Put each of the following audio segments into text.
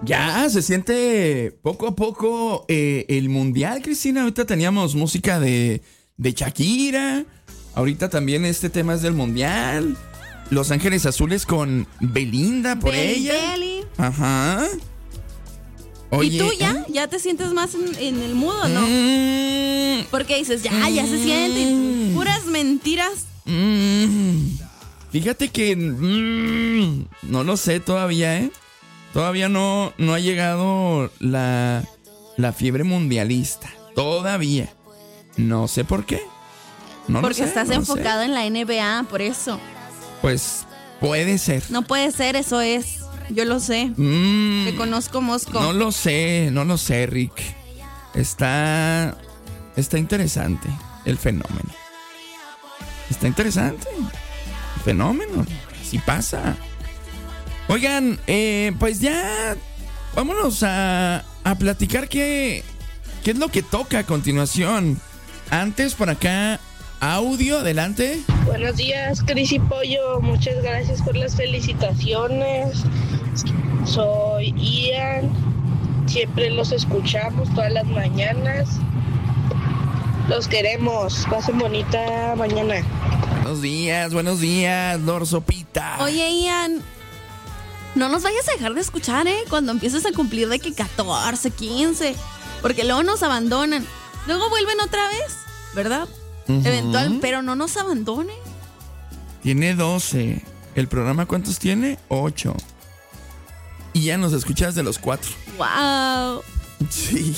Ya se siente poco a poco el mundial, Cristina. Ahorita teníamos música de Shakira. Ahorita también este tema es del mundial. Los Ángeles Azules con Belinda por ella. Belly. Ajá. Oye, ¿y tú ya te sientes más en el mood o no? Porque dices, ya se siente. Puras mentiras. Fíjate que no lo sé todavía, ¿eh? Todavía no ha llegado la fiebre mundialista. Todavía. No sé por qué. Porque estás enfocado en la NBA, por eso. Pues puede ser. No puede ser, eso es. Yo lo sé. Te conozco, Mosco. No lo sé, Rick. Está interesante el fenómeno. Está interesante el fenómeno. Así pasa. Oigan, pues ya vámonos a platicar qué es lo que toca a continuación. Antes, por acá, audio, adelante. Buenos días, Cris y Pollo. Muchas gracias por las felicitaciones. Soy Ian. Siempre los escuchamos todas las mañanas. Los queremos. Pasen bonita mañana. Buenos días, Lord Sopita. Oye, Ian, no nos vayas a dejar de escuchar, cuando empieces a cumplir de que 14, 15. Porque luego nos abandonan. Luego vuelven otra vez, ¿verdad? Eventual, pero no nos abandone. Tiene 12. ¿El programa cuántos tiene? 8. Y ya nos escuchas de los 4. ¡Wow! Sí.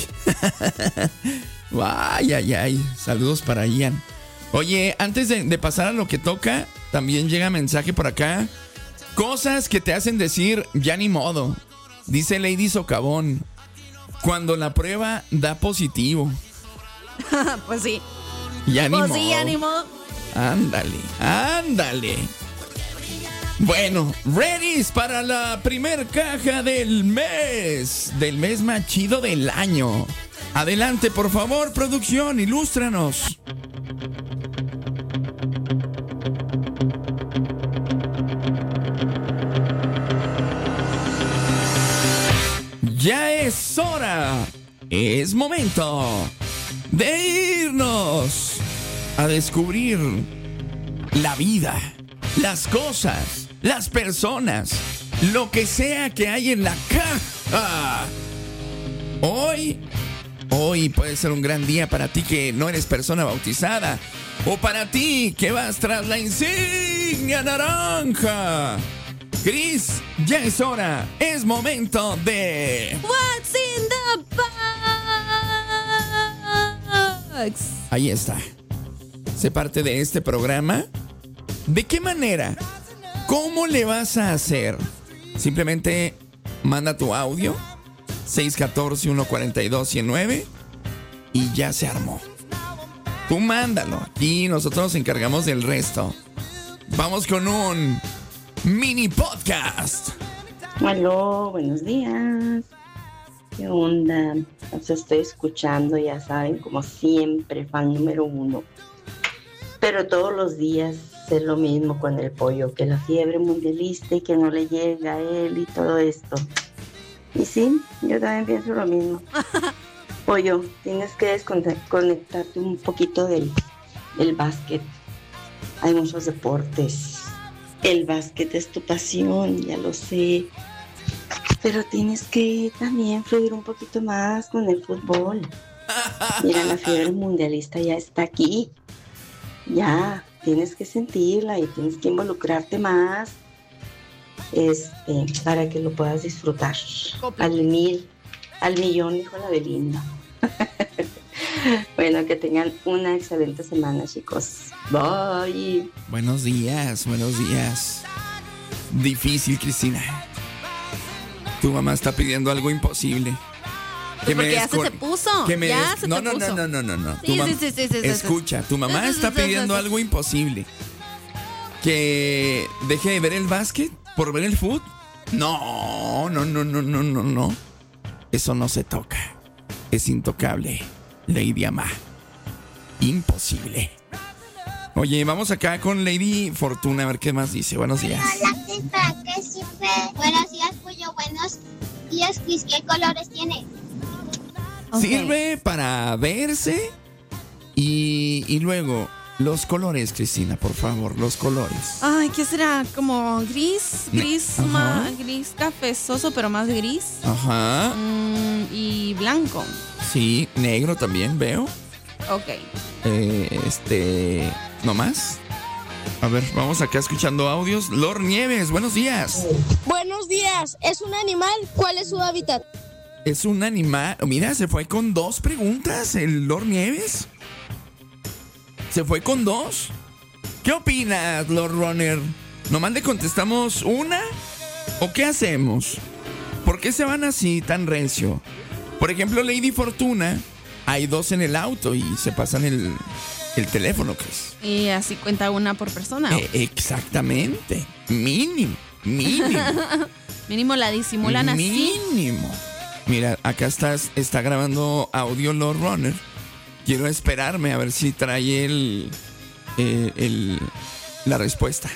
Ay. Saludos para Ian. Oye, antes de pasar a lo que toca, también llega mensaje por acá. Cosas que te hacen decir, ya ni modo. Dice Lady Socavón. Cuando la prueba da positivo. Pues sí. Ya ni modo. Sí, ya ni modo. Ándale. Bueno, ready para la primer caja del mes más chido del año. Adelante, por favor, producción, ilústranos. Ya es hora, es momento de irnos a descubrir la vida, las cosas, las personas, lo que sea que hay en la caja. Hoy puede ser un gran día para ti que no eres persona bautizada, o para ti que vas tras la insignia naranja. Cris, ya es hora, es momento de... What's in the box? Ahí está. Sé parte de este programa. ¿De qué manera? ¿Cómo le vas a hacer? Simplemente manda tu audio 614-142-109 y ya se armó. Tú mándalo y nosotros nos encargamos del resto. Vamos con un mini podcast. Aló, buenos días. ¿Qué onda? Los estoy escuchando, ya saben, como siempre, fan número 1. Pero todos los días es lo mismo con el pollo, que la fiebre mundialista y que no le llega a él y todo esto. Y sí, yo también pienso lo mismo. Pollo, tienes que desconectarte un poquito del básquet. Hay muchos deportes. El básquet es tu pasión, ya lo sé. Pero tienes que también fluir un poquito más con el fútbol. Mira, la fiebre mundialista ya está aquí. Ya, tienes que sentirla y tienes que involucrarte más. Para que lo puedas disfrutar. Al millón, dijo la Belinda. Bueno, que tengan una excelente semana, chicos. Bye. Buenos días. Difícil, Cristina. Tu mamá está pidiendo algo imposible. Porque ya se te puso. No. Sí, Escucha, tu mamá está pidiendo algo imposible. Que deje de ver el básquet por ver el fútbol. No. Eso no se toca. Es intocable, Lady Ama. Imposible. Oye, vamos acá con Lady Fortuna a ver qué más dice. Buenos días. Hola, ¿qué siempre? Buenos días, Pollo. Buenos días, Cris. ¿Qué colores tiene? Ok. Sirve para verse y luego los colores, Cristina, por favor, los colores. Ay, ¿qué será? Como gris, Ajá. gris cafezoso, pero más gris. Ajá. Y blanco. Sí, negro también veo. Ok. ¿No más? A ver, vamos acá escuchando audios. Lord Nieves, buenos días. Buenos días. ¿Es un animal? ¿Cuál es su hábitat? Es un animal. Mira, se fue con 2 preguntas el Lord Nieves. Se fue con 2. ¿Qué opinas, Lord Runner? ¿Nomás le contestamos una? ¿O qué hacemos? ¿Por qué se van así tan recio? Por ejemplo, Lady Fortuna, hay 2 en el auto y se pasan el teléfono, Chris. Y así cuenta una por persona. Exactamente. Mínimo. Mínimo la disimulan así. Mínimo. Mira, acá está grabando audio Lord Runner. Quiero esperarme a ver si trae la respuesta.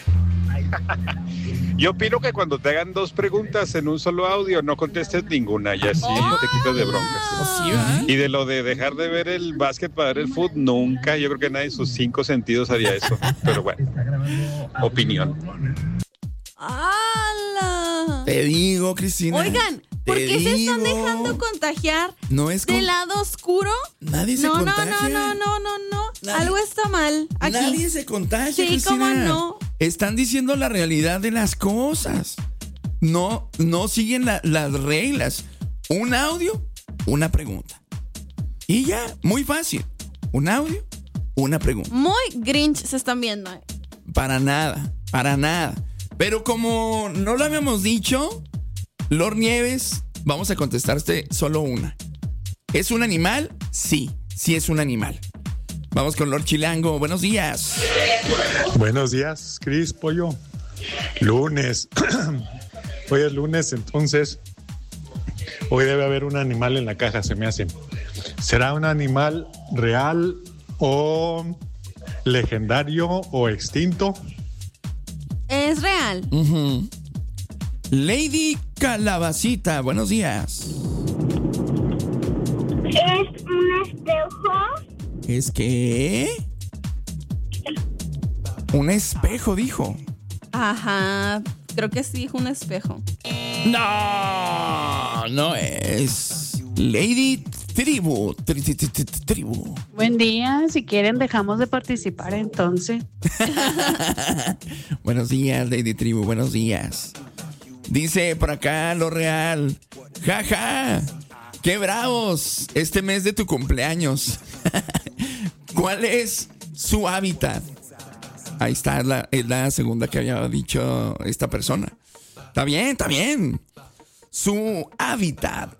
Yo opino que cuando te hagan 2 preguntas en un solo audio, no contestes ninguna y así te quitas de broncas. ¿Sí, va? Y de lo de dejar de ver el básquet para ver el fútbol, nunca. Yo creo que nadie en sus 5 sentidos haría eso. Pero bueno, opinión. ¡Hala! Te digo, Cristina. Oigan, ¿por qué se están dejando contagiar No es del lado oscuro? Nadie se contagia. No. Nadie- Algo está mal aquí. Nadie se contagia, Sí, Cristina. ¿cómo no? Están diciendo la realidad de las cosas. No siguen las reglas. Un audio, una pregunta. Y ya, muy fácil. Un audio, una pregunta. Muy Grinch se están viendo. Para nada. Pero como no lo habíamos dicho, Lord Nieves, vamos a contestarte solo una. ¿Es un animal? Sí es un animal. Vamos con Lord Chilango. Buenos días. Buenos días, Cris, pollo. Lunes. Hoy es lunes, entonces hoy debe haber un animal en la caja, se me hace. ¿Será un animal real o legendario o extinto? Es real. Lady Calabacita, buenos días. ¿Es un espejo? ¿Es que? Un espejo, dijo. Ajá. Creo que sí, un espejo. No es. Lady Tribu. Tribu. Buen día, si quieren dejamos de participar entonces. Buenos días, Lady Tribu, buenos días. Dice por acá lo real. Jaja, qué bravos este mes de tu cumpleaños. ¿Cuál es su hábitat? Ahí está, es la segunda que había dicho esta persona. Está bien. Su hábitat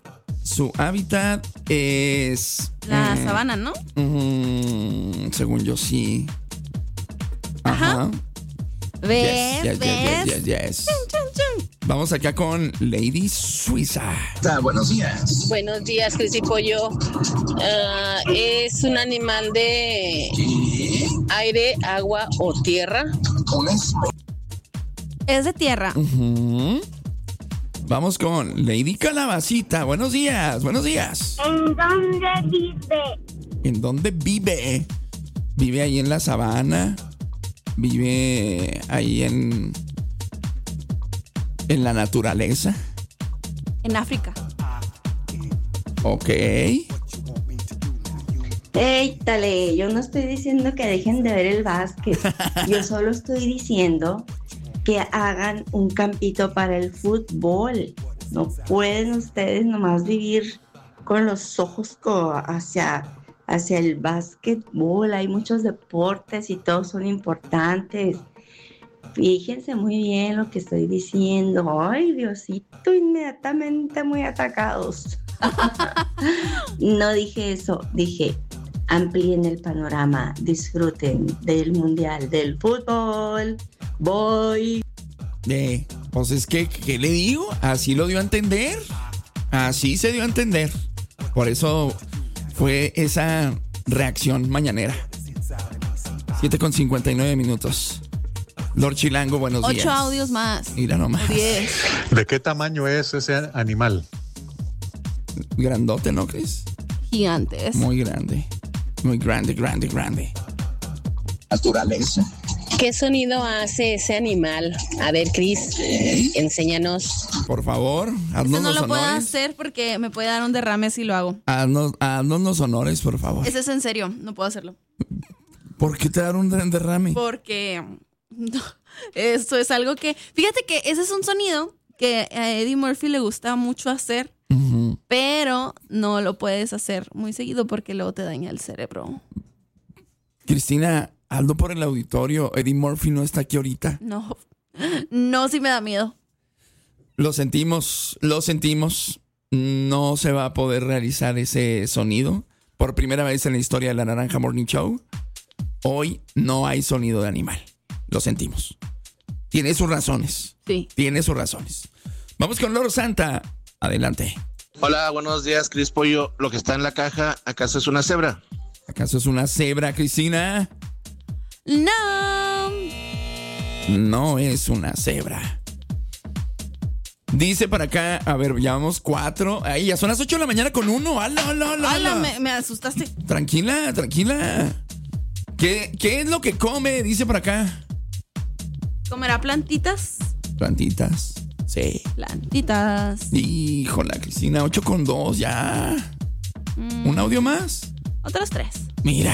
es... La sabana, ¿no? Según yo, sí. Ajá. ¿Ves? Yes. Vamos acá con Lady Suiza. Buenos días. Buenos días, Cris y Pollo. ¿Es un animal de aire, agua o tierra? Es de tierra. Vamos con Lady Calabacita. Buenos días. ¿En dónde vive? ¿En dónde vive? ¿Vive ahí en la sabana? ¿Vive ahí en la naturaleza? En África. Ok. Éitale, yo no estoy diciendo que dejen de ver el básquet. Yo solo estoy diciendo que hagan un campito para el fútbol. No pueden ustedes nomás vivir con los ojos hacia el básquetbol. Hay muchos deportes y todos son importantes. Fíjense muy bien lo que estoy diciendo. Ay, Diosito, inmediatamente muy atacados. No dije eso, dije amplíen el panorama, disfruten del mundial del fútbol. Voy. Pues es que, ¿qué le digo? Así lo dio a entender. Así se dio a entender. Por eso fue esa reacción mañanera. 7:59. Lord Chilango, buenos días. 8 audios más. Mira nomás. 10. ¿De qué tamaño es ese animal? Grandote, ¿no, Cris? Gigantes. Muy grande. Muy grande. Naturaleza. ¿Qué sonido hace ese animal? A ver, Cris, enséñanos. Por favor, haznos Ese no los lo puedo honores. hacer porque me puede dar un derrame si lo hago. Haznos los honores, por favor. Ese es en serio, no puedo hacerlo. ¿Por qué te dar un derrame? Porque no, eso es algo que... Fíjate que ese es un sonido que a Eddie Murphy le gusta mucho hacer, pero no lo puedes hacer muy seguido porque luego te daña el cerebro. Cristina, hazlo por el auditorio. Eddie Murphy no está aquí ahorita. No, sí me da miedo. Lo sentimos. No se va a poder realizar ese sonido. Por primera vez en la historia de la Naranja Morning Show, hoy no hay sonido de animal. Lo sentimos. Tiene sus razones. Sí. Tiene sus razones. Vamos con Loro Santa. Adelante. Hola, buenos días, Cris Pollo. Lo que está en la caja, ¿acaso es una cebra? ¿Acaso es una cebra, Cristina? No. No es una cebra. Dice para acá, a ver, ya vamos 4. Ahí ya son las 8 de la mañana con 1. ¡Hala! Me asustaste. Tranquila. ¿Qué es lo que come? Dice por acá. ¿Comerá plantitas? Plantitas. Sí. Plantitas. Híjola, Cristina, 8 con 2, ya. ¿Un audio más? Otros 3. Mira.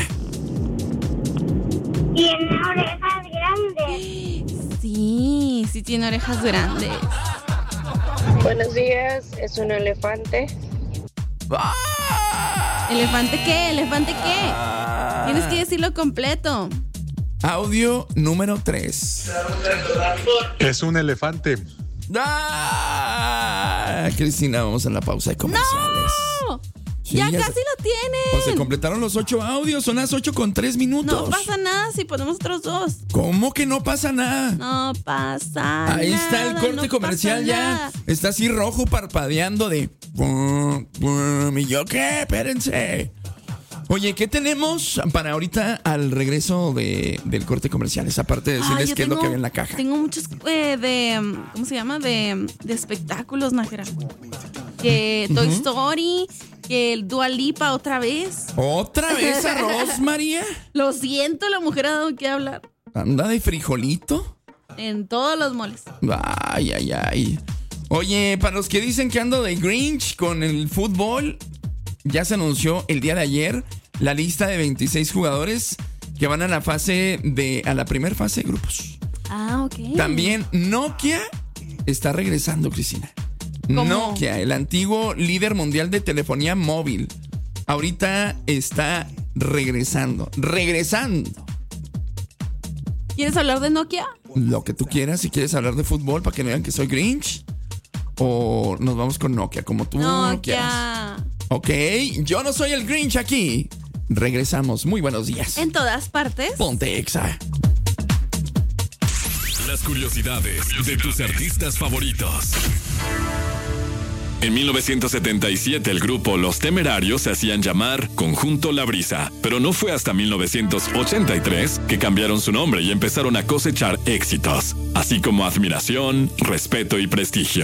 Tiene orejas grandes. Sí, tiene orejas grandes. Buenos días, es un elefante. ¿Elefante qué? Tienes que decirlo completo. Audio número 3. Es un elefante. Cristina, vamos a la pausa de comerciales. ¡No! Sí, ya casi lo tienes. Pues se completaron los 8 audios. Son las 8 con 3 minutos. No pasa nada si ponemos otros 2. ¿Cómo que no pasa nada? No pasa nada. Ahí está el corte comercial ya. Está así rojo parpadeando de... ¿Y yo qué? Espérense. Oye, ¿qué tenemos para ahorita al regreso del corte comercial? Esa parte de decirles qué es lo que había en la caja. Tengo muchos ¿cómo se llama? De espectáculos, Nájera. Que Toy Story, que el Dua Lipa otra vez. ¿Otra vez arroz, María? Lo siento, la mujer ha dado que hablar. ¿Anda de frijolito? En todos los moles. Ay. Oye, para los que dicen que ando de Grinch con el fútbol, ya se anunció el día de ayer la lista de 26 jugadores que van a la primera fase de grupos. Ok. También Nokia está regresando, Cristina. ¿Cómo? Nokia, el antiguo líder mundial de telefonía móvil, ahorita está regresando. ¿Quieres hablar de Nokia? Lo que tú quieras, si quieres hablar de fútbol para que no vean que soy Grinch. O nos vamos con Nokia, como tú quieras. Ok, yo no soy el Grinch aquí. Regresamos. Muy buenos días. En todas partes. Ponte Exa. Las curiosidades de tus artistas favoritos. En 1977 el grupo Los Temerarios se hacían llamar Conjunto La Brisa, pero no fue hasta 1983 que cambiaron su nombre y empezaron a cosechar éxitos, así como admiración, respeto y prestigio.